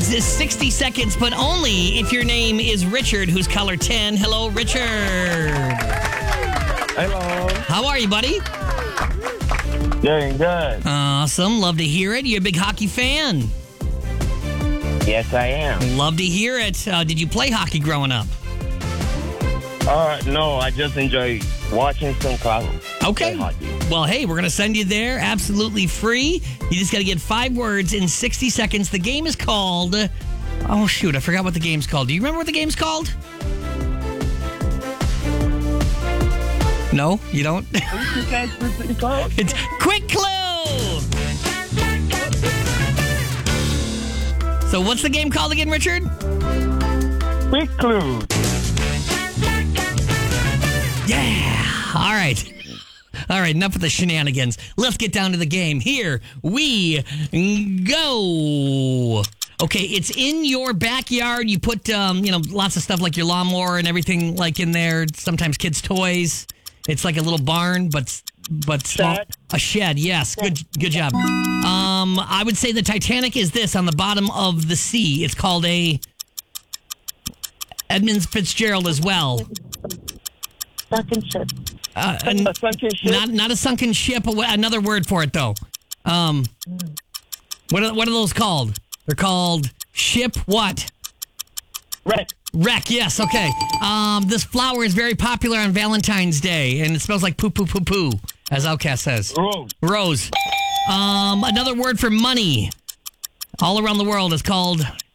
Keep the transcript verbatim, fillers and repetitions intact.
is sixty seconds, but only if your name is Richard, who's caller ten. Hello, Richard. Hello. How are you, buddy? Doing good. Awesome. Love to hear it. You're a big hockey fan. Yes, I am. Love to hear it. Uh, did you play hockey growing up? Uh, no, I just enjoy watching some club. Okay. Hockey. Well, hey, we're going to send you there absolutely free. You just got to get five words in sixty seconds. The game is called... Oh, shoot. I forgot what the game's called. Do you remember what the game's called? No, you don't? It's Quick Clue! So what's the game called again, Richard? Quick Clue. Yeah. All right. All right, enough of the shenanigans. Let's get down to the game. Here we go. Okay, it's in your backyard. You put, um, you know, lots of stuff like your lawnmower and everything like in there. Sometimes kids' toys. It's like a little barn, but but small. Shed. A shed. Yes, good good job. Um, I would say the Titanic is this on the bottom of the sea. It's called a Edmund Fitzgerald as well. Sunken ship. Uh, an- A sunken ship? Not not a sunken ship. a- Another word for it though. Um, what are, what are those called? They're called ship what? Red. Wreck. Yes. Okay. Um, this flower is very popular on Valentine's Day, and it smells like poo poo poo poo, as Outcast says. Rose. Rose. Um, another word for money. All around the world is called